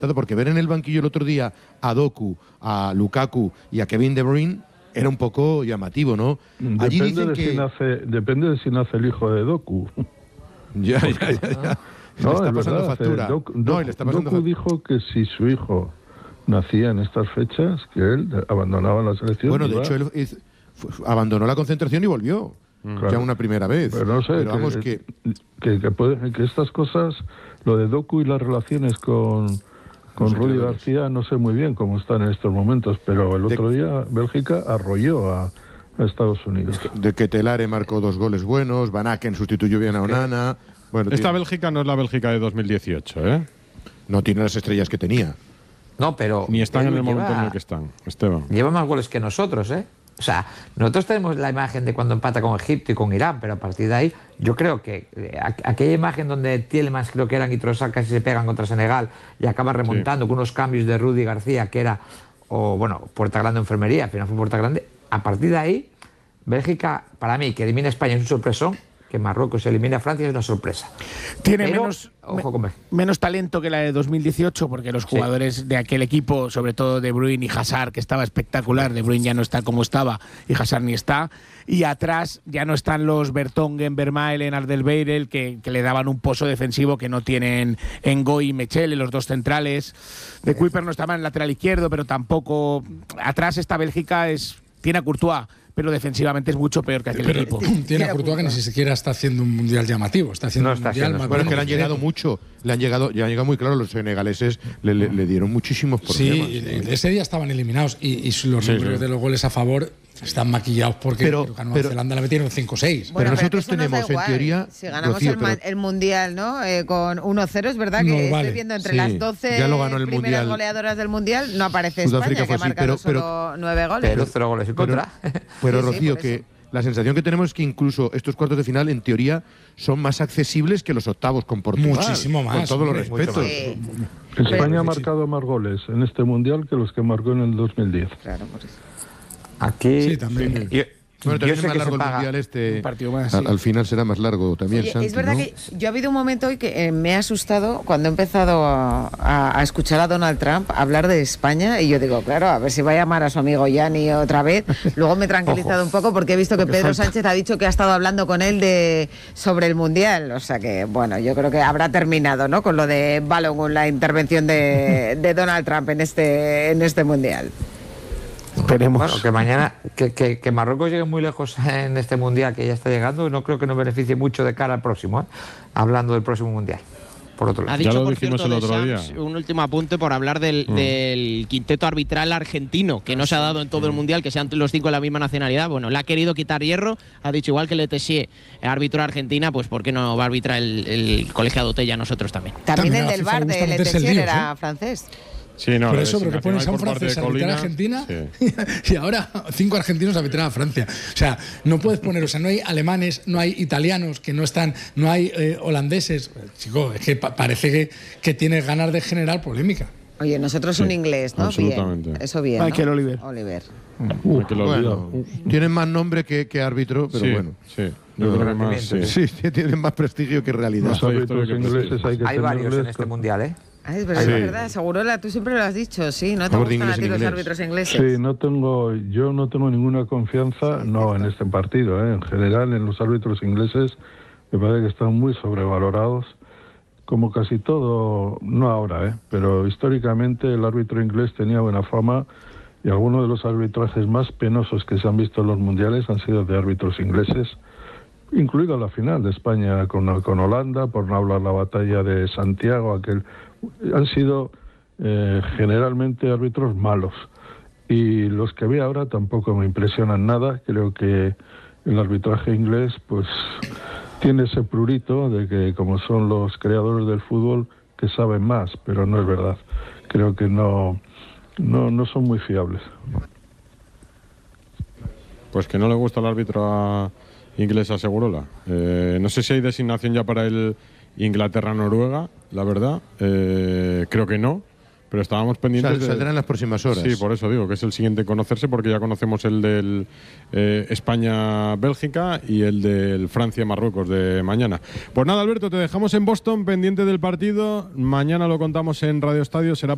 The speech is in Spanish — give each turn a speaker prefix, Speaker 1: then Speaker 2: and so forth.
Speaker 1: porque ver en el banquillo el otro día a Doku, a Lukaku y a Kevin De Bruyne era un poco llamativo, ¿no? Allí
Speaker 2: Depende de si nace el hijo de Doku.
Speaker 1: Ya.
Speaker 2: No,
Speaker 1: le está
Speaker 2: es
Speaker 1: pasando
Speaker 2: verdad,
Speaker 1: factura.
Speaker 2: Doku dijo que si su hijo nacía en estas fechas, que él abandonaba la selección.
Speaker 1: Bueno, de hecho, él abandonó la concentración y volvió.
Speaker 2: Claro.
Speaker 1: Ya una primera vez.
Speaker 2: Pero no sé,
Speaker 1: pero vamos que
Speaker 2: estas cosas, lo de Doku y las relaciones con Rudy García, no sé muy bien cómo están en estos momentos, pero el otro día Bélgica arrolló a Estados Unidos.
Speaker 1: De que Telare marcó 2 goles buenos, Van Aken sustituyó bien a Onana. Bueno,
Speaker 3: esta Bélgica no es la Bélgica de 2018, ¿eh?
Speaker 1: No tiene las estrellas que tenía.
Speaker 4: No, pero...
Speaker 3: Ni están en el momento en el que están, Esteban.
Speaker 4: Lleva más goles que nosotros, ¿eh? O sea, nosotros tenemos la imagen de cuando empata con Egipto y con Irán, pero a partir de ahí, yo creo que aquella imagen donde Tielemans, creo que eran, y Trossard casi se pegan contra Senegal y acaba remontando con unos cambios de Rudy García, que era, Puerta Grande enfermería, al final fue Puerta Grande. A partir de ahí, Bélgica, para mí, que elimina a España es un sorpresón, que Marruecos elimine a Francia es una sorpresa.
Speaker 5: Tiene
Speaker 4: pero,
Speaker 5: menos talento que la de 2018, porque los jugadores de aquel equipo, sobre todo De Bruyne y Hazard, que estaba espectacular, De Bruyne ya no está como estaba y Hazard ni está, y atrás ya no están los Vertonghen, Vermaelen, Alderweireld, que le daban un pozo defensivo que no tienen Ngoy y Mechele, los dos centrales. De Kuiper no estaba en el lateral izquierdo, pero tampoco... Atrás esta Bélgica tiene a Courtois, pero defensivamente es mucho peor que aquel equipo.
Speaker 6: Tiene a Courtois que ni siquiera está haciendo un mundial llamativo, está haciendo un mundial más
Speaker 1: bueno, que le han llegado mucho, ya han llegado muy claro, los senegaleses le dieron muchísimos problemas.
Speaker 6: Sí, ese día estaban eliminados y los números de los goles a favor están maquillados porque Nueva Zelanda la metieron 5-6.
Speaker 1: Bueno, pero nosotros tenemos en teoría...
Speaker 7: Si ganamos el Mundial, ¿no? Con 1-0, es verdad que estoy viendo entre las 12
Speaker 1: ya lo ganó el
Speaker 7: primeras
Speaker 1: mundial.
Speaker 7: Goleadoras del Mundial, no aparece
Speaker 1: Sudáfrica
Speaker 7: España, que ha marcado solo 9 goles.
Speaker 4: Pero 0 goles en contra.
Speaker 1: Pero Rocío, que la sensación que tenemos es que incluso estos cuartos de final, en teoría, son más accesibles que los octavos con Portugal.
Speaker 6: Muchísimo más.
Speaker 1: Con todos los respetos.
Speaker 2: España ha marcado más goles en este Mundial que los que marcó en el 2010.
Speaker 7: Claro, por eso.
Speaker 4: Aquí...
Speaker 6: Sí, también.
Speaker 1: Bueno, también es más largo el Mundial
Speaker 5: un partido más,
Speaker 1: al final será más largo también,
Speaker 7: Oye,
Speaker 1: Santi,
Speaker 7: es verdad
Speaker 1: ¿no?
Speaker 7: que yo ha habido un momento hoy que me ha asustado cuando he empezado a escuchar a Donald Trump hablar de España y yo digo, claro, a ver si va a llamar a su amigo Gianni otra vez. Luego me he tranquilizado un poco porque he visto que Pedro Sánchez ha dicho que ha estado hablando con él sobre el Mundial. O sea que, bueno, yo creo que habrá terminado, ¿no?, con lo de Balogun, la intervención de Donald Trump en este Mundial.
Speaker 5: Esperemos.
Speaker 4: Bueno, que mañana, que Marruecos llegue muy lejos en este Mundial que ya está llegando, no creo que nos beneficie mucho de cara al próximo, hablando del próximo Mundial. Por otro lado.
Speaker 8: Ha dicho,
Speaker 3: ya lo
Speaker 8: por
Speaker 3: dijimos
Speaker 8: cierto,
Speaker 3: el otro día.
Speaker 8: un último apunte por hablar del quinteto arbitral argentino, que no se ha dado en todo el Mundial, que sean los 5 de la misma nacionalidad. Bueno, le ha querido quitar hierro, ha dicho igual que Le Tessier árbitro a Argentina, pues ¿por qué no va a arbitrar el colegiado Tella a nosotros también?
Speaker 7: También el
Speaker 6: a
Speaker 7: del
Speaker 6: FIFA
Speaker 7: bar
Speaker 6: le gusta
Speaker 7: de Le
Speaker 6: meterse en
Speaker 7: Tessier
Speaker 6: líos,
Speaker 7: era francés.
Speaker 3: Sí, no,
Speaker 6: Por eso, pero que pones a un
Speaker 3: por parte
Speaker 6: francés
Speaker 3: de
Speaker 6: a arbitrar a
Speaker 3: Colina,
Speaker 6: Argentina y ahora 5 argentinos a arbitrar a Francia. O sea, no puedes poner, no hay alemanes, no hay italianos que no están, no hay holandeses. Chico, es que parece que tienes ganas de generar polémica.
Speaker 7: Oye, nosotros un inglés, ¿no?
Speaker 3: absolutamente.
Speaker 7: Bien, eso bien,
Speaker 5: Michael
Speaker 7: ¿no?
Speaker 5: Oliver.
Speaker 1: Bueno, tienen más nombre que árbitro, pero bueno.
Speaker 3: Sí, yo creo que más,
Speaker 1: Sí, tienen más prestigio que realidad.
Speaker 2: Los árbitros ingleses
Speaker 4: Hay varios en este Mundial, ¿eh?
Speaker 7: Ay, pero es verdad, Segurola, tú siempre lo has dicho, sí, ¿no te gustan a ti los árbitros ingleses?
Speaker 2: Sí, yo no tengo ninguna confianza, en este partido, en general en los árbitros ingleses me parece que están muy sobrevalorados, como casi todo, no ahora, pero históricamente el árbitro inglés tenía buena fama y algunos de los arbitrajes más penosos que se han visto en los mundiales han sido de árbitros ingleses, incluida la final de España con Holanda, por no hablar la batalla de Santiago, han sido generalmente árbitros malos y los que vi ahora tampoco me impresionan nada. Creo que el arbitraje inglés pues tiene ese prurito de que como son los creadores del fútbol que saben más, pero no es verdad. Creo que no son muy fiables.
Speaker 3: Pues que no le gusta el árbitro inglés a Segurola. No sé si hay designación ya para el Inglaterra-Noruega, la verdad. Creo que no, pero estábamos pendientes.
Speaker 1: Saldrá en las próximas horas.
Speaker 3: Sí, por eso digo que es el siguiente en conocerse, porque ya conocemos el del España-Bélgica y el del Francia-Marruecos de mañana. Pues nada, Alberto, te dejamos en Boston pendiente del partido. Mañana lo contamos en Radio Estadio. Será